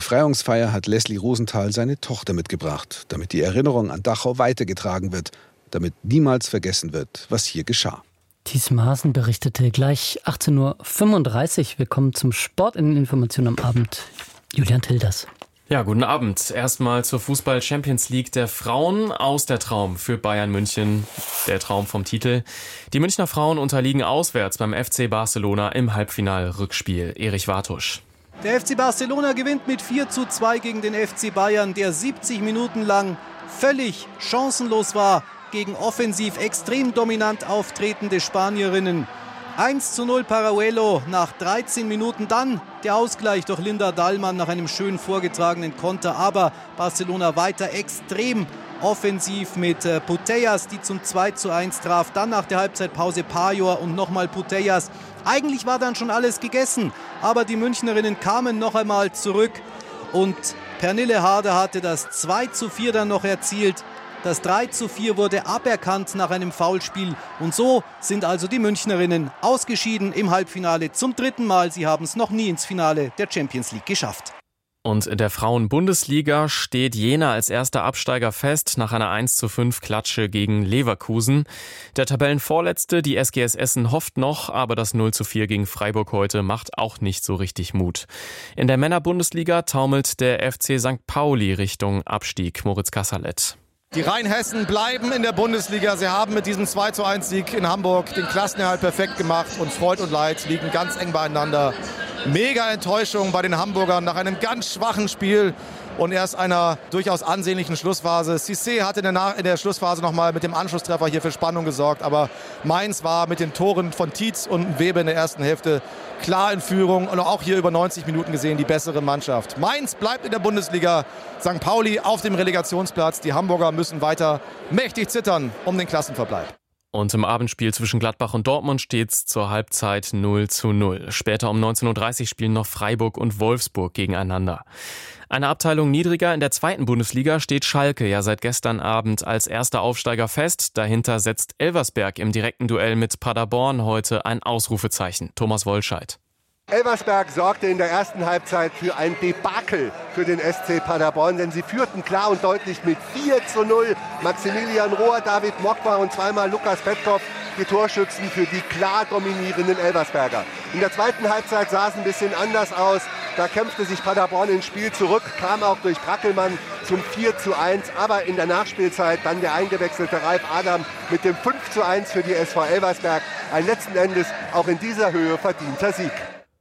Befreiungsfeier hat Leslie Rosenthal seine Tochter mitgebracht, damit die Erinnerung an Dachau weitergetragen wird, damit niemals vergessen wird, was hier geschah. Thies Maaßen berichtete gleich 18.35 Uhr. Willkommen zum Sport in den Informationen am Abend. Julian Tilders. Ja, guten Abend. Erstmal zur Fußball-Champions League der Frauen. Aus der Traum für Bayern München. Der Traum vom Titel. Die Münchner Frauen unterliegen auswärts beim FC Barcelona im Halbfinal-Rückspiel. Erich Wartusch. Der FC Barcelona gewinnt mit 4:2 gegen den FC Bayern, der 70 Minuten lang völlig chancenlos war gegen offensiv extrem dominant auftretende Spanierinnen. 1:0 Parahuelo nach 13 Minuten, dann der Ausgleich durch Linda Dahlmann nach einem schön vorgetragenen Konter. Aber Barcelona weiter extrem offensiv mit Putellas, die zum 2:1 traf. Dann nach der Halbzeitpause Pajor und nochmal Putellas. Eigentlich war dann schon alles gegessen, aber die Münchnerinnen kamen noch einmal zurück und Pernille Harder hatte das 2:4 dann noch erzielt. Das 3:4 wurde aberkannt nach einem Foulspiel. Und so sind also die Münchnerinnen ausgeschieden im Halbfinale zum 3. Mal. Sie haben es noch nie ins Finale der Champions League geschafft. Und in der Frauen-Bundesliga steht Jena als erster Absteiger fest nach einer 1:5 Klatsche gegen Leverkusen. Der Tabellenvorletzte, die SGS Essen, hofft noch, aber das 0:4 gegen Freiburg heute macht auch nicht so richtig Mut. In der Männer-Bundesliga taumelt der FC St. Pauli Richtung Abstieg. Moritz Kasserlet. Die Rheinhessen bleiben in der Bundesliga. Sie haben mit diesem 2:1-Sieg in Hamburg den Klassenerhalt perfekt gemacht und Freud und Leid liegen ganz eng beieinander. Mega Enttäuschung bei den Hamburgern nach einem ganz schwachen Spiel und erst einer durchaus ansehnlichen Schlussphase. Cissé hat in der Schlussphase nochmal mit dem Anschlusstreffer hier für Spannung gesorgt, aber Mainz war mit den Toren von Tietz und Weber in der ersten Hälfte klar in Führung und auch hier über 90 Minuten gesehen die bessere Mannschaft. Mainz bleibt in der Bundesliga, St. Pauli auf dem Relegationsplatz. Die Hamburger müssen weiter mächtig zittern um den Klassenverbleib. Und im Abendspiel zwischen Gladbach und Dortmund steht's zur Halbzeit 0:0. Später um 19.30 Uhr spielen noch Freiburg und Wolfsburg gegeneinander. Eine Abteilung niedriger in der 2. Bundesliga steht Schalke ja seit gestern Abend als erster Aufsteiger fest. Dahinter setzt Elversberg im direkten Duell mit Paderborn heute ein Ausrufezeichen. Thomas Wollscheid. Elversberg sorgte in der ersten Halbzeit für ein Debakel für den SC Paderborn, denn sie führten klar und deutlich mit 4:0. Maximilian Rohr, David Mokwa und zweimal Lukas Petkov, die Torschützen für die klar dominierenden Elversberger. In der zweiten Halbzeit sah es ein bisschen anders aus. Da kämpfte sich Paderborn ins Spiel zurück, kam auch durch Brackelmann zum 4:1. Aber in der Nachspielzeit dann der eingewechselte Ralf Adam mit dem 5:1 für die SV Elversberg. Ein letzten Endes auch in dieser Höhe verdienter Sieg.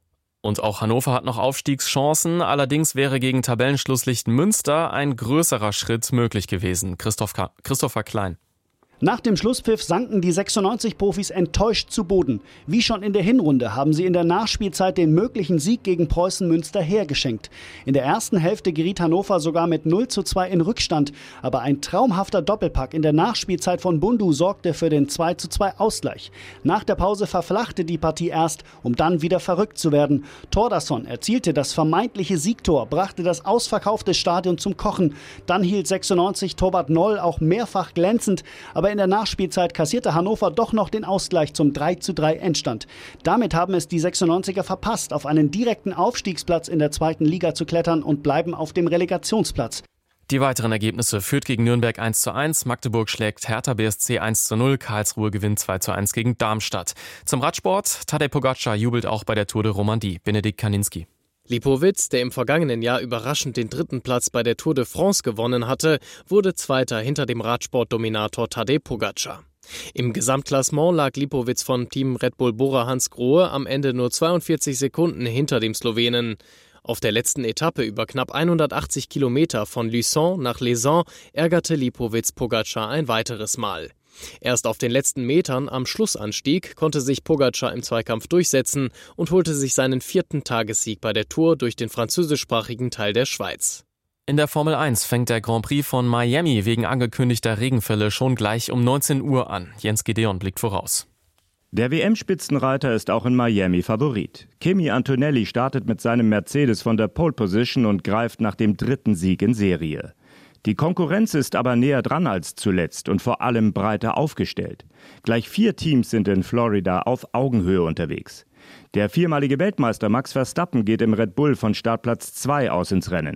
Und auch Hannover hat noch Aufstiegschancen. Allerdings wäre gegen Tabellenschlusslicht Münster ein größerer Schritt möglich gewesen. Christopher Klein. Nach dem Schlusspfiff sanken die 96-Profis enttäuscht zu Boden. Wie schon in der Hinrunde haben sie in der Nachspielzeit den möglichen Sieg gegen Preußen Münster hergeschenkt. In der ersten Hälfte geriet Hannover sogar mit 0:2 in Rückstand. Aber ein traumhafter Doppelpack in der Nachspielzeit von Bundu sorgte für den 2:2 Ausgleich. Nach der Pause verflachte die Partie erst, um dann wieder verrückt zu werden. Thordarson erzielte das vermeintliche Siegtor, brachte das ausverkaufte Stadion zum Kochen. Dann hielt 96 Torwart Noll auch mehrfach glänzend, aber in der Nachspielzeit kassierte Hannover doch noch den Ausgleich zum 3:3 Endstand. Damit haben es die 96er verpasst, auf einen direkten Aufstiegsplatz in der 2. Liga zu klettern und bleiben auf dem Relegationsplatz. Die weiteren Ergebnisse: Fürth gegen Nürnberg 1:1, Magdeburg schlägt Hertha BSC 1:0, Karlsruhe gewinnt 2:1 gegen Darmstadt. Zum Radsport: Tadej Pogačar jubelt auch bei der Tour de Romandie. Benedikt Kaninski. Lipowitz, der im vergangenen Jahr überraschend den 3. Platz bei der Tour de France gewonnen hatte, wurde Zweiter hinter dem Radsportdominator Tadej Pogačar. Im Gesamtklassement lag Lipowitz von Team Red Bull Bora Hansgrohe am Ende nur 42 Sekunden hinter dem Slowenen. Auf der letzten Etappe über knapp 180 Kilometer von Luçon nach Les ärgerte Lipowitz Pogačar ein weiteres Mal. Erst auf den letzten Metern am Schlussanstieg konnte sich Pogačar im Zweikampf durchsetzen und holte sich seinen 4. Tagessieg bei der Tour durch den französischsprachigen Teil der Schweiz. In der Formel 1 fängt der Grand Prix von Miami wegen angekündigter Regenfälle schon gleich um 19 Uhr an. Jens Gideon blickt voraus. Der WM-Spitzenreiter ist auch in Miami Favorit. Kimi Antonelli startet mit seinem Mercedes von der Pole Position und greift nach dem 3. Sieg in Serie. Die Konkurrenz ist aber näher dran als zuletzt und vor allem breiter aufgestellt. Gleich 4 Teams sind in Florida auf Augenhöhe unterwegs. Der viermalige Weltmeister Max Verstappen geht im Red Bull von Startplatz 2 aus ins Rennen.